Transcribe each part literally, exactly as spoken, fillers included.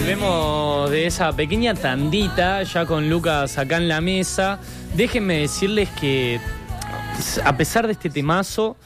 Volvemos de esa pequeña tandita, ya con Lucas acá en la mesa. Déjenme decirles que, a pesar de este temazo,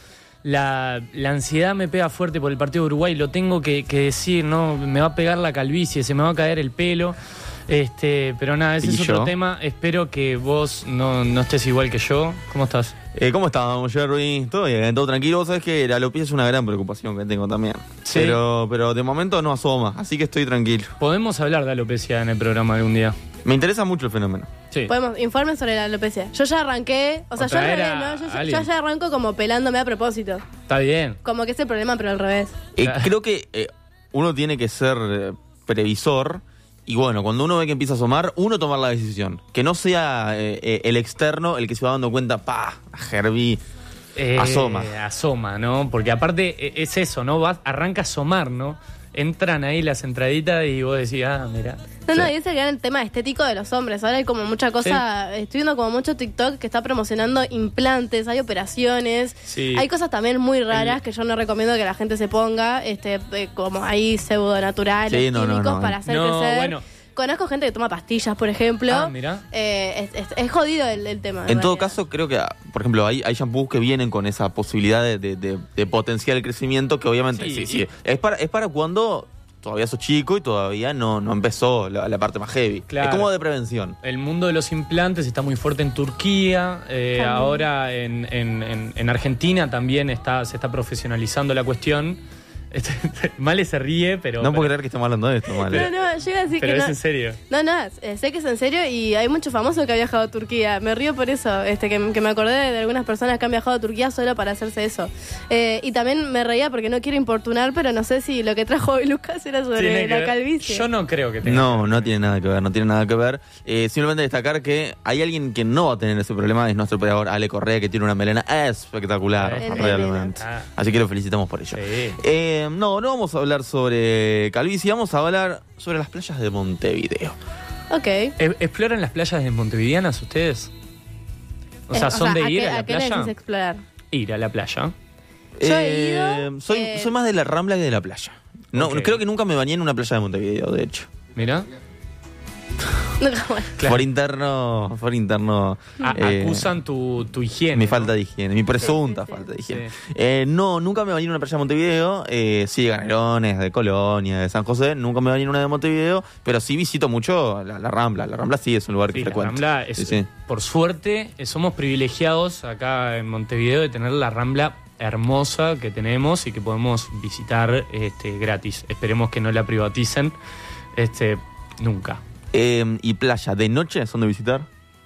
la, la ansiedad me pega fuerte por el partido de Uruguay. Lo tengo que, que decir, ¿no? Me va a pegar la calvicie, se me va a caer el pelo. Este, pero nada, ese ¿Y es otro yo? tema. Espero que vos no, no estés igual que yo. ¿Cómo estás? Eh, ¿Cómo estamos, Jerry? Todo bien, todo tranquilo. Vos sabés que la alopecia es una gran preocupación que tengo también. Sí. Pero, pero de momento no asoma, así que estoy tranquilo. Podemos hablar de alopecia en el programa algún día. Me interesa mucho el fenómeno. Sí. Podemos, informes sobre la alopecia. Yo ya arranqué, o sea, O yo, al traer revés, a ¿no? yo, yo- alguien. yo ya arranco como pelándome a propósito. Está bien. Como que es el problema, pero al revés. Eh, Claro. creo que eh, uno tiene que ser eh, previsor. Y bueno, cuando uno ve que empieza a asomar, uno tomar la decisión. Que no sea eh, eh, el externo el que se va dando cuenta, pa, Herbie, Eh, asoma. Asoma, ¿no? Porque aparte eh, es eso, ¿no? Vas, arranca a asomar, ¿no? Entran ahí las entraditas y vos decís, ah, mira. No, no, Sí. y ese gran tema estético de los hombres. Ahora hay como mucha cosa, estoy viendo como mucho TikTok que está promocionando implantes, hay operaciones, Sí. hay cosas también muy raras El- que yo no recomiendo que la gente se ponga, este, eh, como ahí pseudo naturales, Sí, no, no, químicos no. para hacer No, crecer. bueno. Conozco gente que toma pastillas, por ejemplo. Ah, mirá. Eh, es, es- es jodido el, el tema. En todo realidad. caso, creo que, por ejemplo, hay, hay shampoos que vienen con esa posibilidad de, de, de- de potenciar el crecimiento, que obviamente Sí. sí, sí, es para, es para cuando todavía sos chico y todavía no, no empezó la, la parte más heavy. Claro. Es como de prevención. El mundo de los implantes está muy fuerte en Turquía, eh, También. ahora en, en- en- en Argentina también está, se está profesionalizando la cuestión. Este, Male se ríe, pero... No puedo pero, creer que estamos hablando de esto, No, Male. no, yo iba a decir pero que es no. en serio. No, no, eh, sé que es en serio y hay muchos famosos que han viajado a Turquía. Me río por eso, este, que, que me acordé de algunas personas que han viajado a Turquía solo para hacerse eso. Eh, y también me reía porque no quiero importunar, pero no sé si lo que trajo hoy Lucas era sobre Tiene que la ver- calvicie. Yo no creo que tenga No, que no ver. tiene nada que ver, no tiene nada que ver. Eh, simplemente destacar que hay alguien que no va a tener ese problema, es nuestro operador Ale Correa, que tiene una melena espectacular, Ah, es realmente. melena. Así que lo felicitamos por ello. Sí. Eh, no, no vamos a hablar sobre calvicie, vamos a hablar sobre las playas de Montevideo. Ok. ¿E- ¿Exploran las playas de montevideanas ustedes? O sea, Eh, ¿son de ¿a ir qué- a la ¿a qué le playa? decís explorar? Ir a la playa. Yo he Eh, ido, soy, eh, soy más de la Rambla que de la playa. No, Ok. creo que nunca me bañé en una playa de Montevideo, de hecho. Mira. Bueno, Claro. Por interno, por interno. A- eh, acusan tu, tu higiene. Mi ¿no? falta de higiene, mi presunta Sí, sí, sí. falta de higiene. Sí. Eh, no, nunca me bañé en una playa de Montevideo. Eh, sí, de Canelones, de Colonia, de San José. Nunca me bañé en una de Montevideo. Pero sí visito mucho la, la Rambla. La Rambla sí es un lugar que Sí, la frecuento. Rambla es, Sí, sí. por suerte, eh, somos privilegiados acá en Montevideo de tener la Rambla hermosa que tenemos y que podemos visitar este, gratis. Esperemos que no la privaticen este, nunca. Eh, ¿Y playa de noche son de visitar?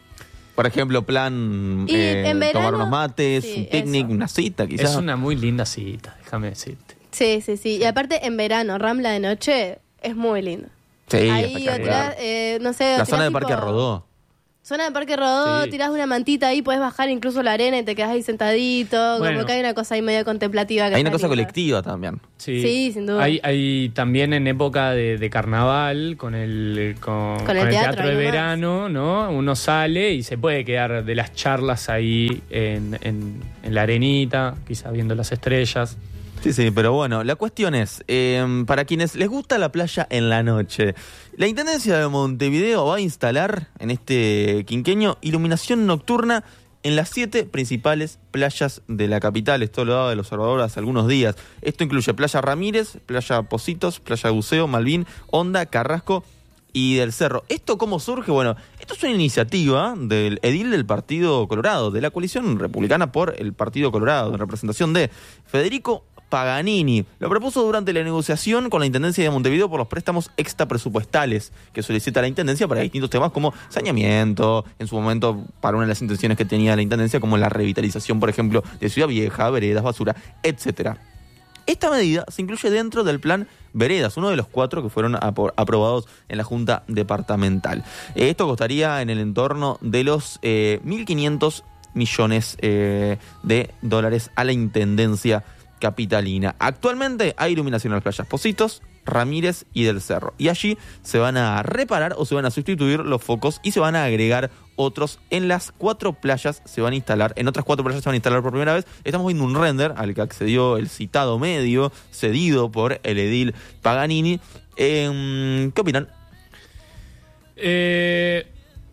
Por ejemplo, plan Y eh, en verano, tomar unos mates, sí, un picnic, eso. una cita quizás. Es una muy linda cita, déjame decirte. sí, sí, sí. Y aparte, en verano, Rambla de noche es muy lindo. Sí, Ahí o espectacular. tirás, eh, no sé, La tirás zona de tipo- Parque Rodó. Zona de Parque Rodó, Sí. tirás una mantita ahí, puedes bajar incluso la arena y te quedás ahí sentadito. Bueno. Como que hay una cosa ahí medio contemplativa. Que Hay una está cosa linda. colectiva también. Sí, Sí, sin duda. Hay, hay también en época de, de carnaval, con el, con, Con el con teatro, de ahí nomás. verano, ¿no? Uno sale y se puede quedar de las charlas ahí en, en, en la arenita, quizás viendo las estrellas. Sí, sí, pero bueno, la cuestión es, eh, para quienes les gusta la playa en la noche, la Intendencia de Montevideo va a instalar en este quinquenio iluminación nocturna en las siete principales playas de la capital. Esto lo daba el observador hace algunos días. Esto incluye Playa Ramírez, Playa Positos, Playa Buceo, Malvin, Honda, Carrasco y del Cerro. ¿Esto cómo surge? Bueno, esto es una iniciativa del edil del Partido Colorado, de la coalición republicana por el Partido Colorado, en representación de Federico Paganini. Lo propuso durante la negociación con la Intendencia de Montevideo por los préstamos extrapresupuestales que solicita la Intendencia para distintos temas como saneamiento, en su momento para una de las intenciones que tenía la Intendencia, como la revitalización, por ejemplo, de Ciudad Vieja, veredas, basura, etcétera. Esta medida se incluye dentro del plan Veredas, uno de los cuatro que fueron apro- aprobados en la Junta Departamental. Eh, esto costaría en el entorno de los eh, mil quinientos millones eh, de dólares a la Intendencia capitalina. Actualmente hay iluminación en las playas Positos, Ramírez y del Cerro. Y allí se van a reparar o se van a sustituir los focos y se van a agregar otros. En las cuatro playas se van a instalar, en otras cuatro playas se van a instalar por primera vez. Estamos viendo un render al que accedió el citado medio, cedido por el edil Paganini. Eh, ¿Qué opinan? Eh,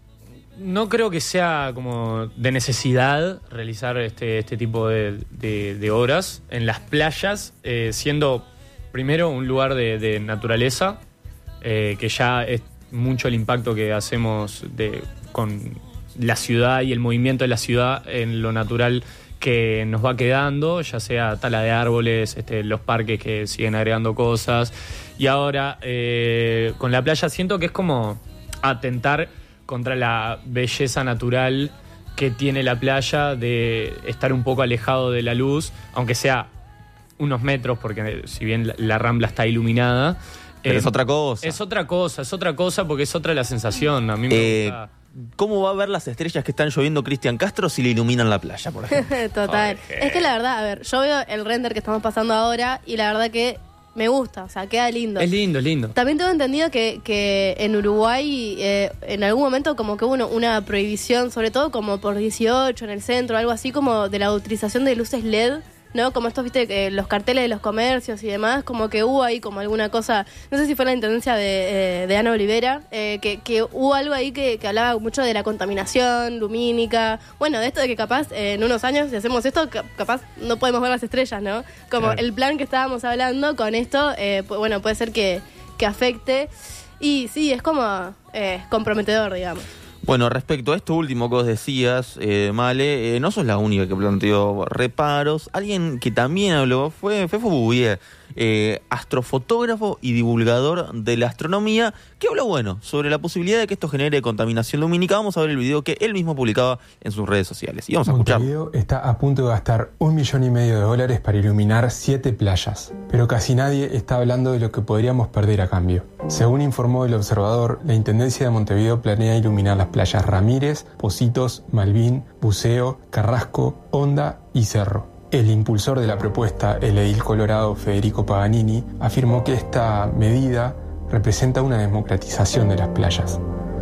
no creo que sea como de necesidad realizar este, este tipo de, de, de obras en las playas, eh, siendo primero un lugar de, de naturaleza, eh, que ya es mucho el impacto que hacemos de, con la ciudad y el movimiento de la ciudad en lo natural que nos va quedando, ya sea tala de árboles, este, los parques que siguen agregando cosas. Y ahora eh, con la playa siento que es como atentar contra la belleza natural que tiene la playa de estar un poco alejado de la luz, aunque sea unos metros, porque si bien la, la Rambla está iluminada. Pero eh, es otra cosa. Es otra cosa, es otra cosa porque es otra la sensación. A mí me Eh, gusta. ¿Cómo va a ver las estrellas que están lloviendo Cristian Castro si le iluminan la playa, por ejemplo? Total. Jorge. Es que la verdad, a ver, yo veo el render que estamos pasando ahora y la verdad que me gusta, o sea, queda lindo. Es lindo, es lindo. También tengo entendido que, que en Uruguay eh, en algún momento como que hubo una, una prohibición, sobre todo como por dieciocho en el centro, algo así como de la utilización de luces L E D, ¿no? Como estos, viste, eh, los carteles de los comercios y demás, como que hubo ahí como alguna cosa, no sé si fue la intendencia de, eh, de Ana Olivera, eh, que, que hubo algo ahí que, que hablaba mucho de la contaminación lumínica, bueno, de esto de que capaz eh, en unos años si hacemos esto, ca- capaz no podemos ver las estrellas, ¿no? Como Claro. el plan que estábamos hablando con esto, eh, pu- bueno, puede ser que, que afecte, y sí, es como eh, comprometedor, digamos. Bueno, respecto a esto último que vos decías, eh, Male, eh, no sos la única que planteó reparos. Alguien que también habló fue Fefo Bouvier, eh, astrofotógrafo y divulgador de la astronomía, que habló, bueno, sobre la posibilidad de que esto genere contaminación lumínica. Vamos a ver el video que él mismo publicaba en sus redes sociales. Y vamos a escuchar. Montevideo está a punto de gastar un millón y medio de dólares para iluminar siete playas, pero casi nadie está hablando de lo que podríamos perder a cambio. Según informó El Observador, la Intendencia de Montevideo planea iluminar las playas Ramírez, Pocitos, Malvin, Buceo, Carrasco, Honda y Cerro. El impulsor de la propuesta, el edil colorado Federico Paganini, afirmó que esta medida representa una democratización de las playas.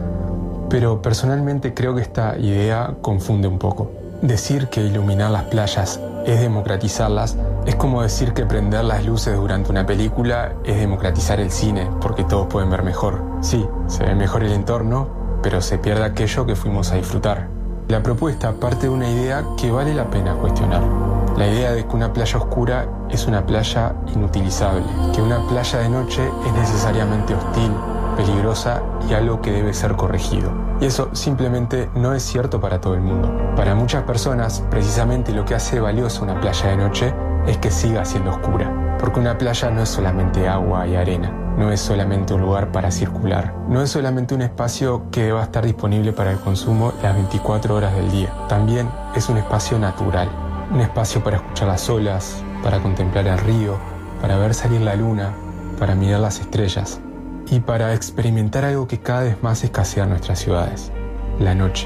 Pero personalmente creo que esta idea confunde un poco. Decir que iluminar las playas es democratizarlas es como decir que prender las luces durante una película es democratizar el cine, porque todos pueden ver mejor. Sí, se ve mejor el entorno, pero se pierde aquello que fuimos a disfrutar. La propuesta parte de una idea que vale la pena cuestionar. La idea de que una playa oscura es una playa inutilizable, que una playa de noche es necesariamente hostil, peligrosa y algo que debe ser corregido. Y eso simplemente no es cierto para todo el mundo. Para muchas personas, precisamente lo que hace valiosa una playa de noche es que siga siendo oscura. Porque una playa no es solamente agua y arena, no es solamente un lugar para circular, no es solamente un espacio que va a estar disponible para el consumo las veinticuatro horas del día. También es un espacio natural, un espacio para escuchar las olas, para contemplar el río, para ver salir la luna, para mirar las estrellas y para experimentar algo que cada vez más escasea en nuestras ciudades, la noche.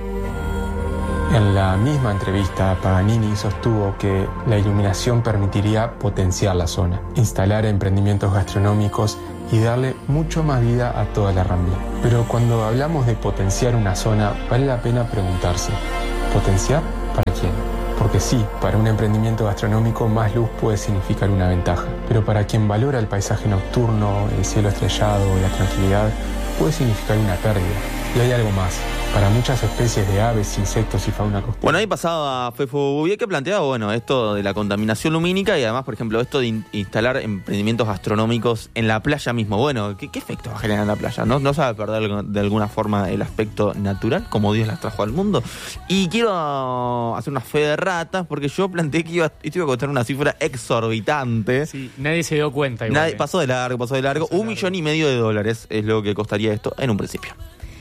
En la misma entrevista, Paganini sostuvo que la iluminación permitiría potenciar la zona, instalar emprendimientos gastronómicos y darle mucho más vida a toda la Rambla. Pero cuando hablamos de potenciar una zona, vale la pena preguntarse, ¿potenciar para quién? Porque sí, para un emprendimiento gastronómico más luz puede significar una ventaja, pero para quien valora el paisaje nocturno, el cielo estrellado y la tranquilidad, puede significar una pérdida. Y hay algo más. Para muchas especies de aves, insectos y fauna costera. Bueno, ahí pasaba Fefo Bouvier que planteaba, bueno, esto de la contaminación lumínica y además, por ejemplo, esto de in- instalar emprendimientos gastronómicos en la playa mismo. Bueno, ¿qué, qué efecto va a generar en la playa? ¿No, no sabe perder de alguna forma el aspecto natural, como Dios las trajo al mundo? Y quiero hacer una fe de ratas, porque yo planteé que iba, esto iba a costar una cifra exorbitante. Sí, nadie se dio cuenta. Igual, Nadie, eh. pasó de largo, pasó de largo. Pasó de Un largo. millón y medio de dólares es lo que costaría esto en un principio.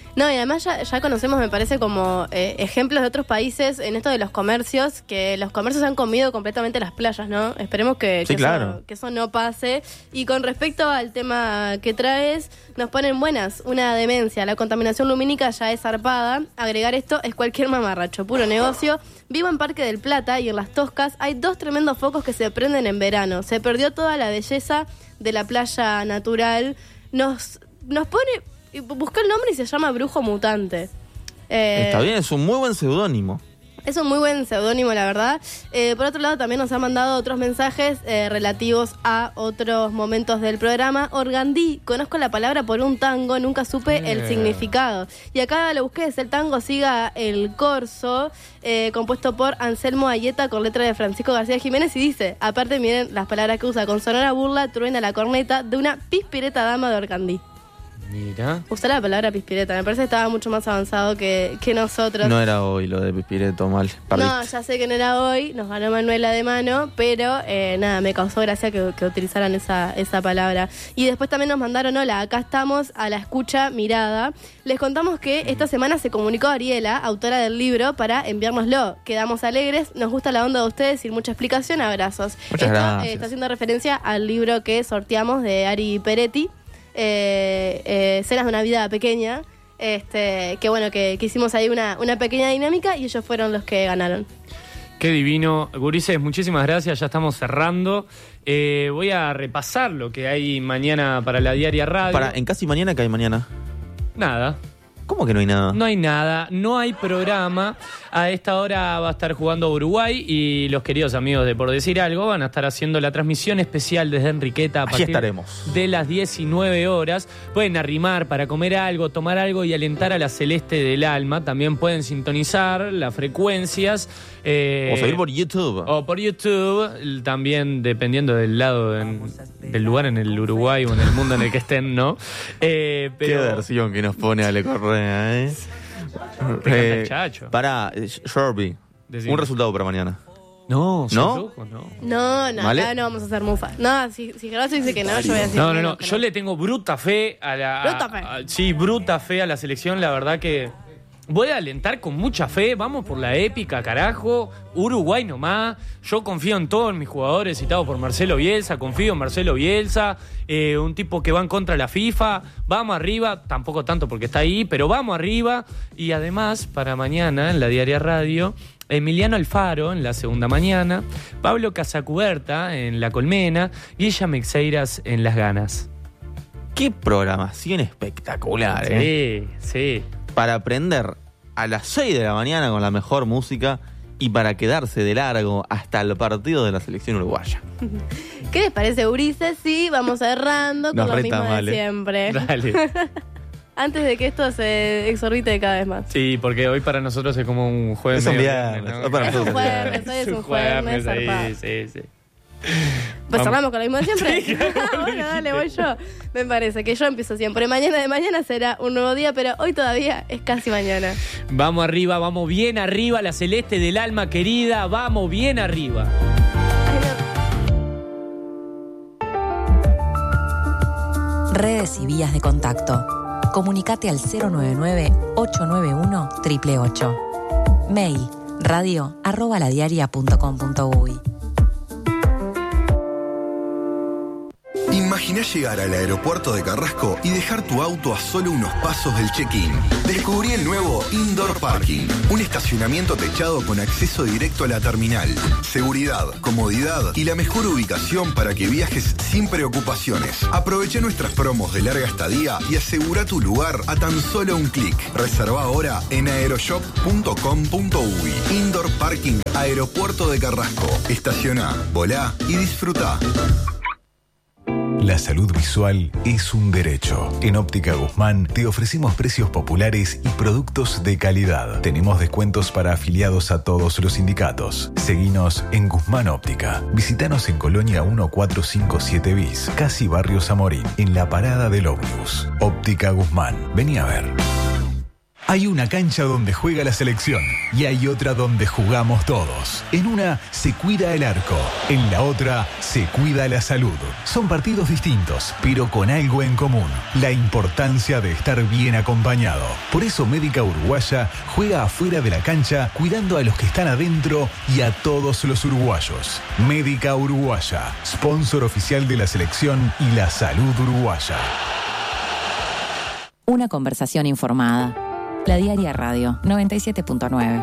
No, y además ya, ya conocemos, me parece, como eh, ejemplos de otros países en esto de los comercios, que los comercios han comido completamente las playas, ¿no? Esperemos que, Sí, que, claro. eso, que eso no pase. Y con respecto al tema que traes, nos ponen buenas, una demencia. La contaminación lumínica ya es zarpada. Agregar esto es cualquier mamarracho, puro negocio. Vivo en Parque del Plata y en Las Toscas hay dos tremendos focos que se prenden en verano. Se perdió toda la belleza de la playa natural. Nos, nos pone... Busqué el nombre y se llama Brujo Mutante. Eh, Está bien, es un muy buen seudónimo. Es un muy buen seudónimo, la verdad. Eh, por otro lado, también nos ha mandado otros mensajes eh, relativos a otros momentos del programa. Organdí, conozco la palabra por un tango, nunca supe Eh. el significado. Y acá lo busqué, es el tango Siga el Corso, eh, compuesto por Anselmo Ayeta con letra de Francisco García Jiménez. Y dice, aparte miren las palabras que usa, con sonora burla, truena la corneta de una pispireta dama de Organdí. Mira. Usar la palabra pispireta, me parece que estaba mucho más avanzado que, que nosotros. No era hoy lo de Pispireto, mal. Perdiste. No, ya sé que no era hoy, nos ganó Manuela de mano, pero eh, nada, me causó gracia que, que utilizaran esa, esa palabra. Y después también nos mandaron, hola, acá estamos a la escucha mirada. Les contamos que esta semana se comunicó Ariela, autora del libro, para enviárnoslo. Quedamos alegres, nos gusta la onda de ustedes, sin mucha explicación, abrazos. Muchas Esto gracias. eh, está haciendo referencia al libro que sorteamos de Ari Peretti, eh, eh, Escenas de una vida pequeña. Este, que bueno, que, que hicimos ahí una, una pequeña dinámica y ellos fueron los que ganaron. Qué divino. Gurises, muchísimas gracias, ya estamos cerrando. Eh, voy a repasar lo que hay mañana para la Diaria Radio. Para, en casi mañana, ¿qué hay mañana? Nada. ¿Cómo que no hay nada? No hay nada, no hay programa. A esta hora va a estar jugando Uruguay y los queridos amigos de Por Decir Algo van a estar haciendo la transmisión especial desde Enriqueta a Allí partir estaremos. de las diecinueve horas. Pueden arrimar para comer algo, tomar algo y alentar a la Celeste del Alma. También pueden sintonizar las frecuencias. eh, O seguir por YouTube. o por YouTube, también dependiendo del lado, en- del lugar en el Uruguay o en el mundo en el que estén, ¿no? Eh, Qué pero versión que nos pone Ale Correa, ¿eh? Te canta el Chacho. Pará, eh, Sherby. Decime. Un resultado para mañana. No, ¿sos ¿No? loco? No. No, no, ¿Vale? acá no vamos a hacer mufa. No, si, si Gerardo dice que no, yo voy a decir No, no, que no. que Yo le tengo bruta fe a la. Bruta fe. a- sí, bruta fe a la selección. La verdad que voy a alentar con mucha fe. Vamos por la épica, carajo. Uruguay nomás. Yo confío en todos mis jugadores citados por Marcelo Bielsa. Confío en Marcelo Bielsa. Eh, un tipo que va en contra de la FIFA. Vamos arriba. Tampoco tanto porque está ahí, pero vamos arriba. Y además, para mañana, en la Diaria Radio, Emiliano Alfaro en la segunda mañana, Pablo Casacuberta en La Colmena, Guilla Mexeiras en Las Ganas. Qué programación espectacular, ¿eh? Sí, sí. Para aprender a las seis de la mañana con la mejor música y para quedarse de largo hasta el partido de la selección uruguaya. ¿Qué les parece, Ulises? Sí, vamos cerrando con Nos lo reta mismo mal, de ¿eh? siempre. Dale. Antes de que esto se exorbite cada vez más. Sí, porque hoy para nosotros es como un jueves. Es un medio viernes, ¿no? hoy para Es un nosotros jueves, hoy es un jueves, zarpado. sí, sí, sí. Pues Vamos. cerramos con lo mismo de siempre. Sí, claro, Bueno, dale, dijiste. voy yo. Me parece que yo empiezo siempre. Mañana de mañana será un nuevo día, pero hoy todavía es casi mañana. Vamos arriba, vamos bien arriba, la Celeste del Alma querida, vamos bien arriba. Redes y vías de contacto. Comunicate al cero nueve nueve, ocho nueve uno, ocho ocho ocho. Mail radio arroba ladiaria punto com punto uy. Imagina llegar al aeropuerto de Carrasco y dejar tu auto a solo unos pasos del check-in. Descubrí el nuevo Indoor Parking, un estacionamiento techado con acceso directo a la terminal, seguridad, comodidad y la mejor ubicación para que viajes sin preocupaciones. Aprovecha nuestras promos de larga estadía y asegura tu lugar a tan solo un clic. Reserva ahora en aeroshop punto com punto uy. Indoor Parking, Aeropuerto de Carrasco. Estaciona, volá y disfruta. La salud visual es un derecho. En Óptica Guzmán te ofrecemos precios populares y productos de calidad. Tenemos descuentos para afiliados a todos los sindicatos. Seguinos en Guzmán Óptica. Visítanos en Colonia mil cuatrocientos cincuenta y siete bis, casi Barrio Zamorín, en la parada del ómnibus. Óptica Guzmán. Vení a ver. Hay una cancha donde juega la selección y hay otra donde jugamos todos. En una se cuida el arco, en la otra se cuida la salud. Son partidos distintos, pero con algo en común: la importancia de estar bien acompañado. Por eso Médica Uruguaya juega afuera de la cancha, cuidando a los que están adentro y a todos los uruguayos. Médica Uruguaya, sponsor oficial de la selección y la salud uruguaya. Una conversación informada. La Diaria Radio noventa y siete punto nueve.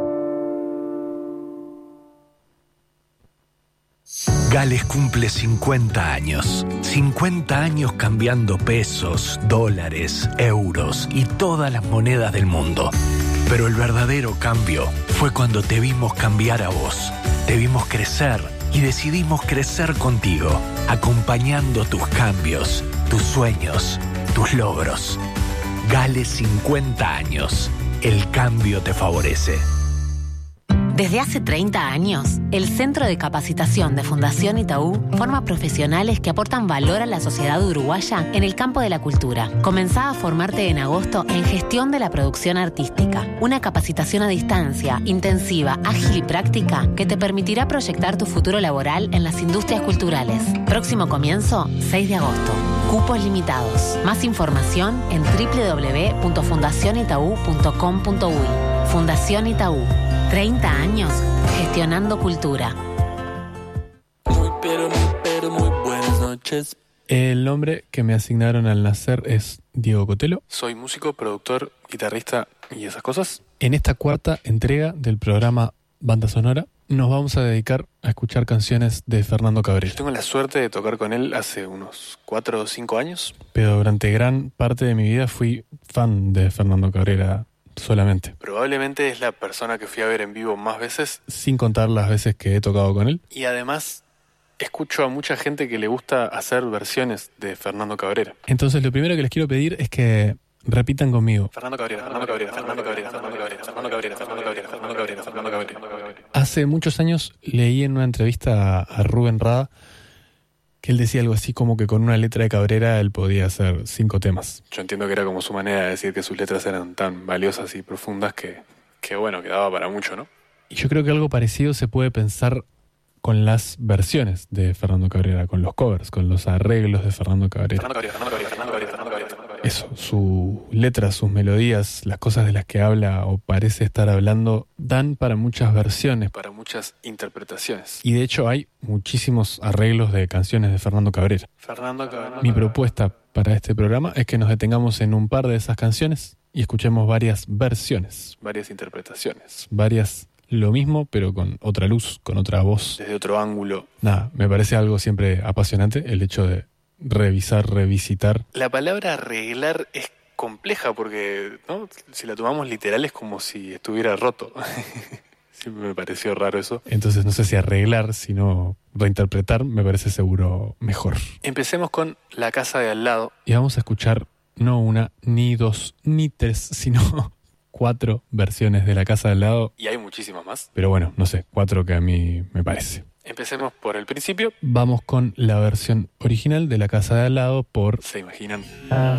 Gales cumple cincuenta años. cincuenta años cambiando pesos, dólares, euros y todas las monedas del mundo. Pero el verdadero cambio fue cuando te vimos cambiar a vos. Te vimos crecer y decidimos crecer contigo, acompañando tus cambios, tus sueños, tus logros. Gales cincuenta años. El cambio te favorece. Desde hace treinta años, el Centro de Capacitación de Fundación Itaú forma profesionales que aportan valor a la sociedad uruguaya en el campo de la cultura. Comenzá a formarte en agosto en Gestión de la Producción Artística, una capacitación a distancia, intensiva, ágil y práctica que te permitirá proyectar tu futuro laboral en las industrias culturales. Próximo comienzo, seis de agosto. Cupos limitados. Más información en doble u doble u doble u punto fundación itaú punto com punto uy. Fundación Itaú. treinta años gestionando cultura. Muy pero muy pero muy buenas noches. El nombre que me asignaron al nacer es Diego Cotelo. Soy músico, productor, guitarrista y esas cosas. En esta cuarta entrega del programa Banda Sonora nos vamos a dedicar a escuchar canciones de Fernando Cabrera. Tengo la suerte de tocar con él hace unos cuatro o cinco años. Pero durante gran parte de mi vida fui fan de Fernando Cabrera solamente. Probablemente es la persona que fui a ver en vivo más veces. Sin contar las veces que he tocado con él. Y además escucho a mucha gente que le gusta hacer versiones de Fernando Cabrera. Entonces lo primero que les quiero pedir es que repitan conmigo. Fernando Cabrera, Fernando Cabrera, Fernando Cabrera, Fernando Cabrera, Fernando Cabrera, Fernando Cabrera, Fernando Cabrera, Fernando Cabrera. Hace muchos años leí en una entrevista a Rubén Rada que él decía algo así como que con una letra de Cabrera él podía hacer cinco temas. Yo entiendo que era como su manera de decir que sus letras eran tan valiosas y profundas que, que bueno, que daba para mucho, ¿no? Y yo creo que algo parecido se puede pensar con las versiones de Fernando Cabrera, con los covers, con los arreglos de Fernando Cabrera. Fernando Cabrera, Fernando Cabrera, Fernando Cabrera, Fernando Cabrera, Fernando Cabrera. Eso, su letra, sus melodías, las cosas de las que habla o parece estar hablando, dan para muchas versiones. Para muchas interpretaciones. Y de hecho hay muchísimos arreglos de canciones de Fernando Cabrera. Fernando Cabrera. Mi propuesta para este programa es que nos detengamos en un par de esas canciones y escuchemos varias versiones. Varias interpretaciones. Varias... Lo mismo, pero con otra luz, con otra voz. Desde otro ángulo. Nada, me parece algo siempre apasionante el hecho de revisar, revisitar. La palabra arreglar es compleja porque, ¿no? Si la tomamos literal es como si estuviera roto. Siempre me pareció raro eso. Entonces no sé si arreglar, sino reinterpretar, me parece seguro mejor. Empecemos con La Casa de Al Lado. Y vamos a escuchar no una, ni dos, ni tres, sino... cuatro versiones de La Casa de Al Lado. Y hay muchísimas más. Pero bueno, no sé, cuatro que a mí me parece. Empecemos por el principio. Vamos con la versión original de La Casa de Al Lado por... ¿Se imaginan?